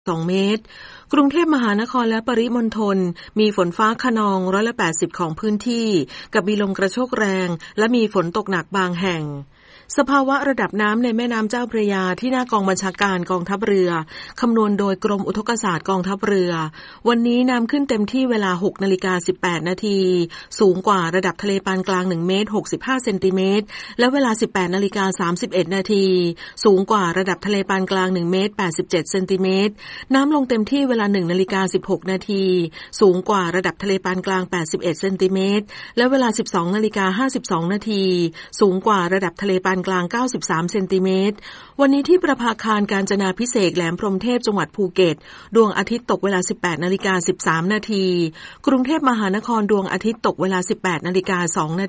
2 เมตรกรุงเทพมหานครและปริมณฑลมีฝนฟ้าคะนอง80%ของพื้นที่กับมีลมกระโชกแรงและมีฝนตกหนักบางแห่งสภาวะระดับน้ำในแม่น้ำเจ้าพระยาที่หน้ากองบัญชาการกองทัพเรือคำนวณโดยกรมอุทกศาสตร์กองทัพเรือวันนี้น้ำขึ้นเต็มที่เวลา 6:18 น.สูงกว่าระดับทะเลปานกลาง1 เมตร 65 เซนติเมตรและเวลา 18:31 น.สูงกว่าระดับทะเลปานกลาง1 เมตร 87 เซนติเมตรน้ำลงเต็มที่เวลา 1:16 น.สูงกว่าระดับทะเลปานกลาง81 เซนติเมตรและเวลา 12:52 น.สูงกว่าระดับทะเลปานกลาง93 เซนติเมตรวันนี้ที่ประภาคารกาญจนาภิเษกแหลมพรหมเทพจังหวัดภูเก็ตดวงอาทิตย์ตกเวลา 18:13 น.กรุงเทพมหานครดวงอาทิตย์ตกเวลา 18:02 น.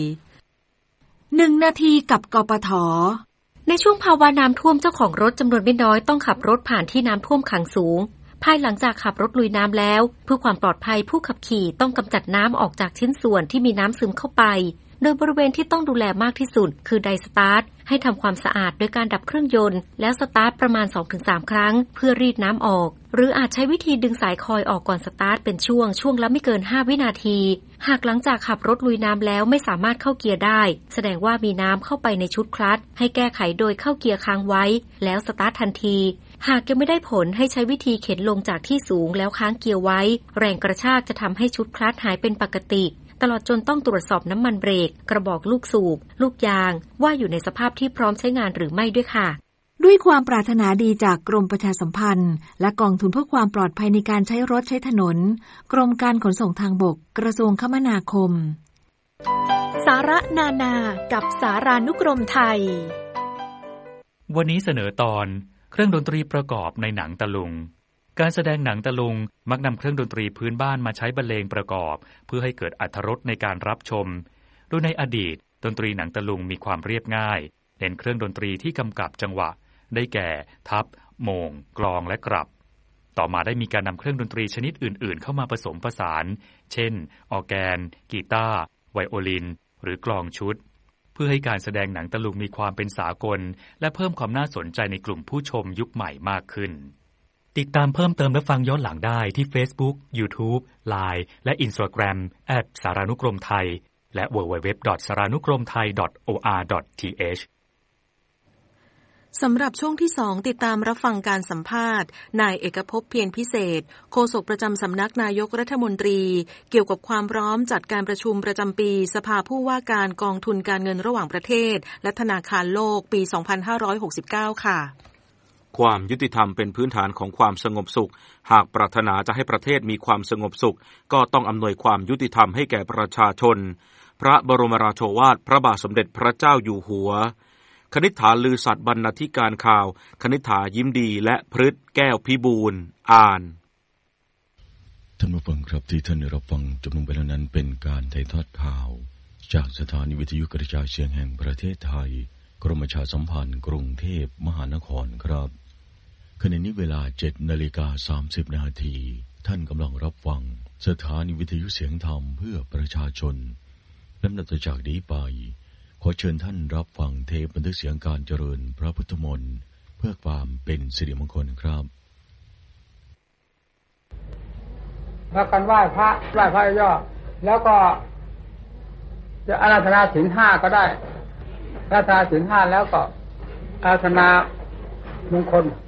1 นาทีกับกปท.ในช่วงภาวะน้ำท่วมเจ้าของรถจำนวนไม่น้อยต้องขับรถผ่านที่น้ำท่วมขังสูงภายหลังจากขับรถลุยน้ำแล้วเพื่อความปลอดภัยผู้ขับขี่ต้องกำจัดน้ำออกจากชิ้นส่วนที่มีน้ำซึมเข้าไปโดยบริเวณที่ต้องดูแลมากที่สุดคือไดสตาร์ทให้ทำความสะอาดโดยการดับเครื่องยนต์แล้วสตาร์ทประมาณ 2-3 ครั้งเพื่อรีดน้ำออกหรืออาจใช้วิธีดึงสายคอยออกก่อนสตาร์ทเป็นช่วงละไม่เกิน5 วินาทีหากหลังจากขับรถลุยน้ำแล้วไม่สามารถเข้าเกียร์ได้แสดงว่ามีน้ำเข้าไปในชุดคลัตช์ให้แก้ไขโดยเข้าเกียร์ค้างไว้แล้วสตาร์ททันทีหากยังไม่ได้ผลให้ใช้วิธีเข็นลงจากที่สูงแล้วค้างเกียร์ไว้แรงกระชากจะทำให้ชุดคลัตช์หายเป็นปกติตลอดจนต้องตรวจสอบน้ำมันเบรกกระบอกลูกสูบลูกยางว่าอยู่ในสภาพที่พร้อมใช้งานหรือไม่ด้วยค่ะด้วยความปรารถนาดีจากกรมประชาสัมพันธ์และกองทุนเพื่อความปลอดภัยในการใช้รถใช้ถนนกรมการขนส่งทางบกกระทรวงคมนาคมสาระนานากับสารานุกรมไทยวันนี้เสนอตอนเครื่องดนตรีประกอบในหนังตะลุงการแสดงหนังตะลุงมักนำเครื่องดนตรีพื้นบ้านมาใช้บรรเลงประกอบเพื่อให้เกิดอรรถรสในการรับชมโดยในอดีตดนตรีหนังตะลุงมีความเรียบง่ายเน้นเครื่องดนตรีที่กำกับจังหวะได้แก่ทับโมงกลองและกรับต่อมาได้มีการนำเครื่องดนตรีชนิดอื่นๆเข้ามาผสมผสานเช่นออร์แกนกีตาร์ไวโอลินหรือกลองชุดเพื่อให้การแสดงหนังตะลุงมีความเป็นสากลและเพิ่มความน่าสนใจในกลุ่มผู้ชมยุคใหม่มากขึ้นติดตามเพิ่มเติมและฟังย้อนหลังได้ที่ Facebook, YouTube, Line และ Instagram @สารานุกรมไทยและ www.saranukromthai.or.th สำหรับช่วงที่ 2ติดตามรับฟังการสัมภาษณ์นายเอกภพเพียรพิเศษโฆษกประจำสำนักนายกรัฐมนตรีเกี่ยวกับความพร้อมจัดการประชุมประจำปีสภาผู้ว่าการกองทุนการเงินระหว่างประเทศและธนาคารโลกปี 2569 ค่ะความยุติธรรมเป็นพื้นฐานของความสงบสุขหากปรารถนาจะให้ประเทศมีความสงบสุขก็ต้องอำนวยความยุติธรรมให้แก่ประชาชนพระบรมราโชวาทพระบาทสมเด็จพระเจ้าอยู่หัวคณิษฐาลือสัตย์บรรณาธิการข่าวคณิษฐายิ้มดีและพฤทธิ์แก้วพิบูลอ่านท่านผู้ฟังครับที่ท่านได้รับฟังจบลงไปแล้วนั้นเป็นการถ่ายทอดข่าวจากสถานีวิทยุกระจายเสียงแห่งประเทศไทยกรมประชาสัมพันธ์กรุงเทพมหานครครับขณะนี้เวลา 7:30 น.ท่านกำลังรับฟังสถานีวิทยุเสียงธรรมเพื่อประชาชนลำดับต่อจากนี้ไปขอเชิญท่านรับฟังเทปบันทึกเสียงการเจริญพระพุทธมนต์เพื่อความเป็นสิริมงคลครับพากันไหว้พระย่อแล้วก็จะอาราธนาศีล 5ก็ได้อาราธนาศีล 5แล้วก็อาราธนามงคล